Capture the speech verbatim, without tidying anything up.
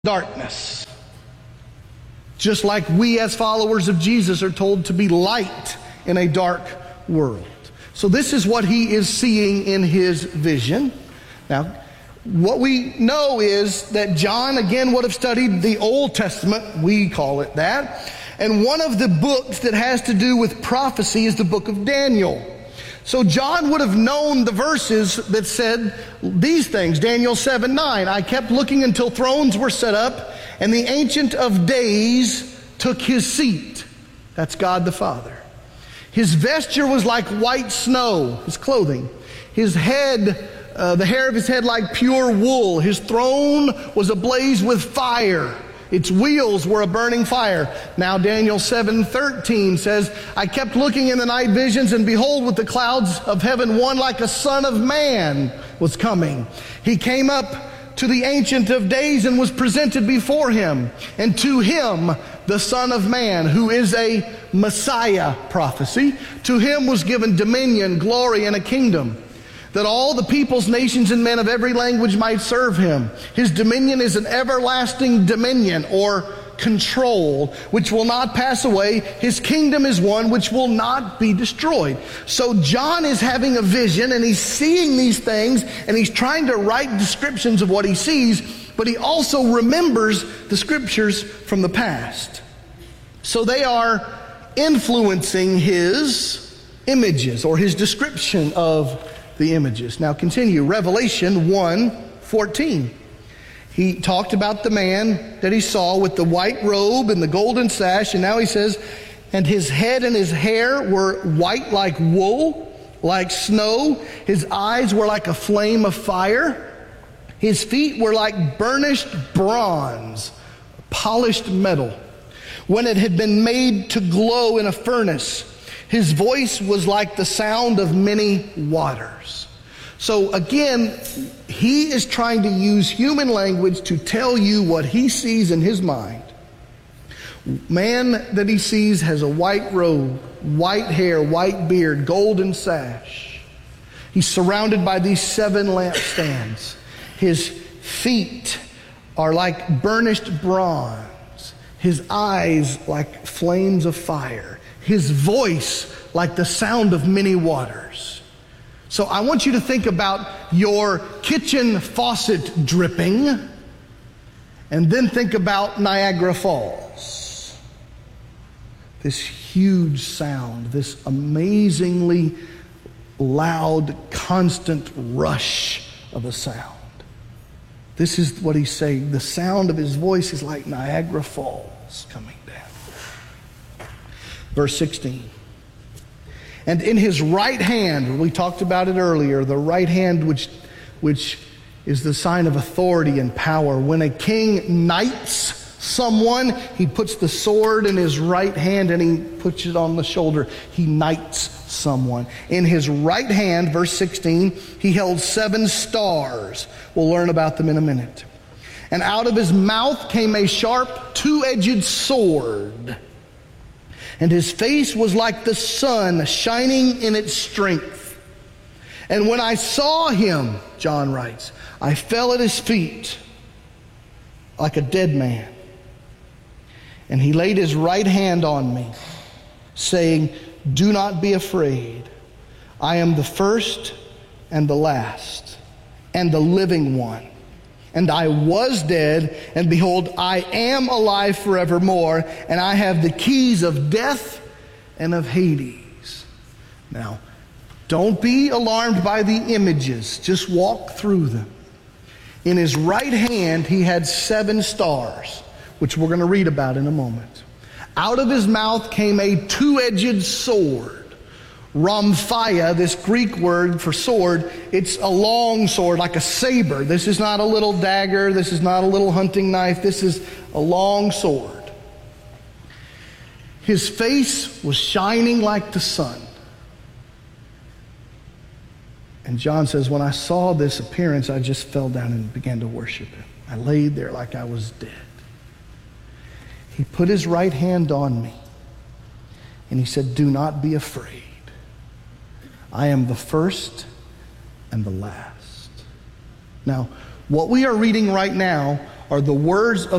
darkness. Just like we as followers of Jesus are told to be light in a dark world. So this is what he is seeing in his vision. Now, what we know is that John, again, would have studied the Old Testament, we call it that. And one of the books that has to do with prophecy is the book of Daniel. So John would have known the verses that said these things. Daniel seven nine, I kept looking until thrones were set up, and the Ancient of Days took his seat. That's God the Father. His vesture was like white snow, his clothing. His head, uh, the hair of his head like pure wool. His throne was ablaze with fire. Its wheels were a burning fire. Now Daniel seven thirteen says, I kept looking in the night visions, and behold, with the clouds of heaven, one like a son of man was coming. He came up to the Ancient of Days and was presented before him. And to him, the Son of Man, who is a Messiah prophecy, to him was given dominion, glory, and a kingdom, that all the peoples, nations, and men of every language might serve him. His dominion is an everlasting dominion, or control, which will not pass away. His kingdom is one which will not be destroyed. So John is having a vision, and he's seeing these things, and he's trying to write descriptions of what he sees, but he also remembers the scriptures from the past. So they are influencing his images, or his description of the images. Now continue. Revelation one fourteen. He talked about the man that he saw with the white robe and the golden sash, and now he says, and his head and his hair were white like wool, like snow. His eyes were like a flame of fire. His feet were like burnished bronze, polished metal, when it had been made to glow in a furnace. His voice was like the sound of many waters. So again, he is trying to use human language to tell you what he sees in his mind. Man that he sees has a white robe, white hair, white beard, golden sash. He's surrounded by these seven lampstands. His feet are like burnished bronze. His eyes like flames of fire. His voice like the sound of many waters. So I want you to think about your kitchen faucet dripping, and then think about Niagara Falls. This huge sound, this amazingly loud, constant rush of a sound. This is what he's saying. The sound of his voice is like Niagara Falls coming down. Verse sixteen. And in his right hand, we talked about it earlier, the right hand which, which is the sign of authority and power. When a king knights someone, he puts the sword in his right hand and he puts it on the shoulder. He knights someone. In his right hand, verse sixteen, he held seven stars. We'll learn about them in a minute. And out of his mouth came a sharp, two-edged sword. And his face was like the sun shining in its strength. And when I saw him, John writes, I fell at his feet like a dead man. And he laid his right hand on me, saying, do not be afraid. I am the first and the last and the living one. And I was dead, and behold, I am alive forevermore, and I have the keys of death and of Hades. Now, don't be alarmed by the images. Just walk through them. In his right hand, he had seven stars, which we're going to read about in a moment. Out of his mouth came a two-edged sword. Rhamphia, this Greek word for sword, it's a long sword, like a saber. This is not a little dagger. This is not a little hunting knife. This is a long sword. His face was shining like the sun. And John says, when I saw this appearance, I just fell down and began to worship him. I laid there like I was dead. He put his right hand on me, and he said, do not be afraid. I am the first and the last. Now, what we are reading right now are the words of